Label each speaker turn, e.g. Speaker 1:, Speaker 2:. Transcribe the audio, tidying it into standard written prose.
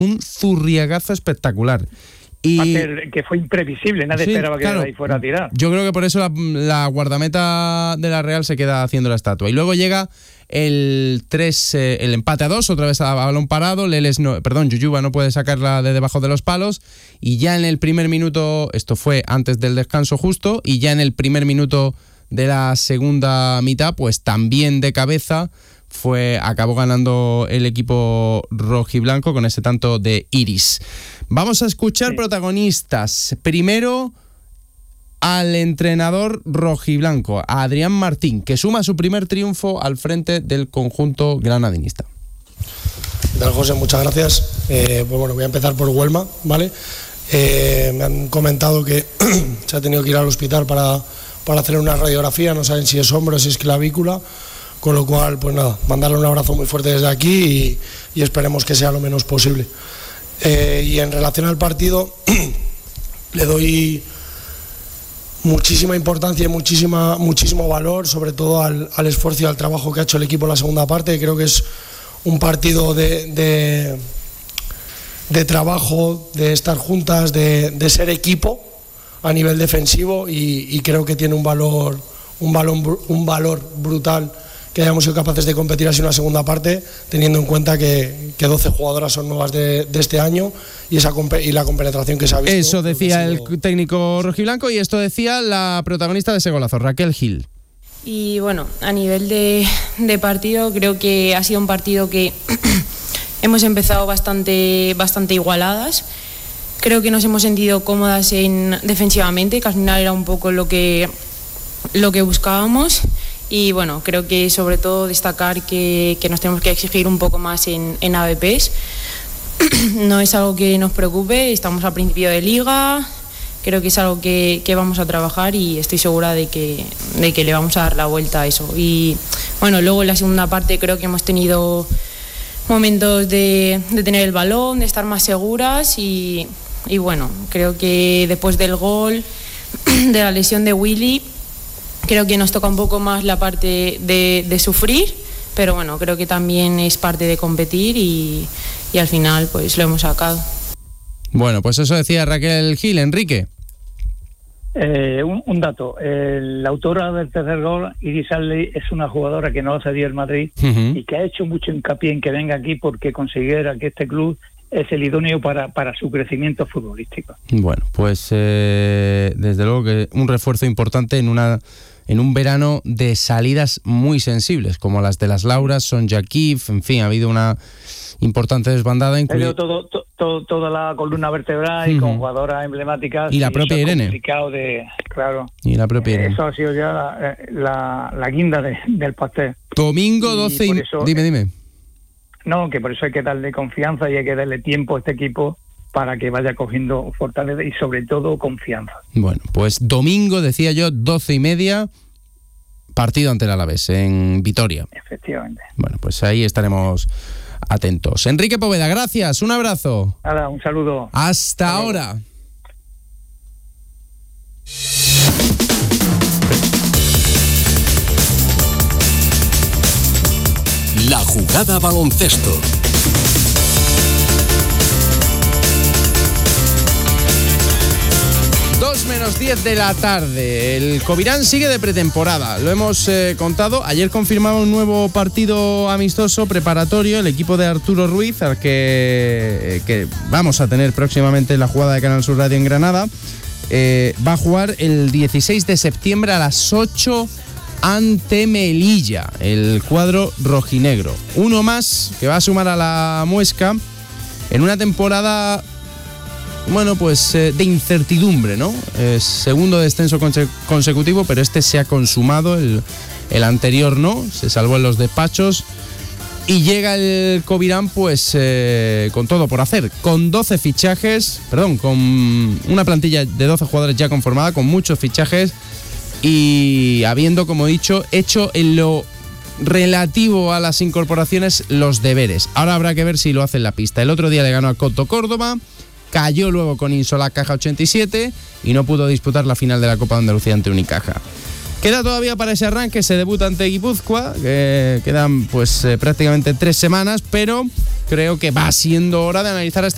Speaker 1: un zurriagazo espectacular. Y
Speaker 2: que fue imprevisible, nadie esperaba que de ahí fuera a tirar.
Speaker 1: Yo creo que por eso la guardameta de la Real se queda haciendo la estatua. Y luego llega el empate a 2, otra vez a balón parado. Yuyuba no puede sacarla de debajo de los palos. Y ya en el primer minuto, esto fue antes del descanso justo, y ya en el primer minuto de la segunda mitad, pues también de cabeza acabó ganando el equipo rojiblanco con ese tanto de Iris. Vamos a escuchar protagonistas. Primero al entrenador rojiblanco, a Adrián Martín, que suma su primer triunfo al frente del conjunto granadinista.
Speaker 3: José, muchas gracias. Voy a empezar por Huelma, ¿vale? Me han comentado que se ha tenido que ir al hospital para hacer una radiografía, no saben si es hombro o si es clavícula, con lo cual, pues nada, mandarle un abrazo muy fuerte desde aquí y esperemos que sea lo menos posible. Y en relación al partido, le doy muchísima importancia y muchísimo valor, sobre todo al esfuerzo y al trabajo que ha hecho el equipo en la segunda parte. Creo que es un partido de trabajo, de estar juntas, de ser equipo a nivel defensivo, y creo que tiene un valor brutal que hayamos sido capaces de competir así en una segunda parte, teniendo en cuenta que 12 jugadoras son nuevas de este año y la compenetración que se ha visto.
Speaker 1: Eso decía el técnico rojiblanco, y esto decía la protagonista de ese golazo, Raquel Gil.
Speaker 4: Y bueno, a nivel de partido, creo que ha sido un partido que hemos empezado bastante igualadas. Creo que nos hemos sentido cómodas defensivamente, que al final era un poco lo que buscábamos. Y bueno, creo que sobre todo destacar que nos tenemos que exigir un poco más en AVPs. No es algo que nos preocupe, estamos a principio de liga, creo que es algo que vamos a trabajar, y estoy segura de que le vamos a dar la vuelta a eso. Y bueno, luego en la segunda parte creo que hemos tenido momentos de tener el balón, de estar más seguras, y bueno, creo que después del gol, de la lesión de Willy, creo que nos toca un poco más la parte de sufrir, pero bueno, creo que también es parte de competir, y al final pues lo hemos sacado.
Speaker 1: Bueno, pues eso decía Raquel Gil. Enrique.
Speaker 2: Un dato, la autora del tercer gol, Iris Arley, es una jugadora que no ha cedido el Madrid y que ha hecho mucho hincapié en que venga aquí porque considera que este club es el idóneo para su crecimiento futbolístico. Bueno,
Speaker 1: pues desde luego que un refuerzo importante en un verano de salidas muy sensibles, como las de las Lauras, Sonja Kif, en fin, ha habido una importante desbandada.
Speaker 2: Toda la columna vertebral y con jugadoras emblemáticas.
Speaker 1: Y la propia Irene.
Speaker 2: Claro.
Speaker 1: Y la propia Irene.
Speaker 2: Eso ha sido ya la guinda del pastel.
Speaker 1: Domingo 12 y... Dime.
Speaker 2: No, que por eso hay que darle confianza y hay que darle tiempo a este equipo para que vaya cogiendo fortaleza y sobre todo confianza. Bueno,
Speaker 1: pues domingo, decía yo, 12:30, partido ante el Alavés en Vitoria.
Speaker 2: Efectivamente.
Speaker 1: Bueno, pues ahí estaremos atentos. Enrique Poveda, gracias, un abrazo.
Speaker 2: Nada, un saludo.
Speaker 1: Hasta ahora.
Speaker 5: La jugada baloncesto.
Speaker 1: Menos 10 de la tarde. El Covirán sigue de pretemporada. Lo hemos contado. Ayer confirmaba un nuevo partido amistoso preparatorio. El equipo de Arturo Ruiz, al que vamos a tener próximamente en la jugada de Canal Sur Radio en Granada, va a jugar el 16 de septiembre a las 8 ante Melilla, el cuadro rojinegro. Uno más que va a sumar a la muesca en una temporada, bueno, pues de incertidumbre, ¿no? Segundo descenso consecutivo, pero este se ha consumado, el anterior no, se salvó en los despachos, y llega el Covirán pues con todo por hacer, con una plantilla de 12 jugadores ya conformada, con muchos fichajes, y habiendo, como he dicho, hecho en lo relativo a las incorporaciones los deberes. Ahora habrá que ver si lo hace en la pista. El otro día le ganó a Coto Córdoba, cayó luego con Insola Caja 87 y no pudo disputar la final de la Copa de Andalucía ante Unicaja. Queda todavía para ese arranque, se debuta ante Guipúzcoa, quedan pues prácticamente 3 semanas, pero creo que va siendo hora de analizar esta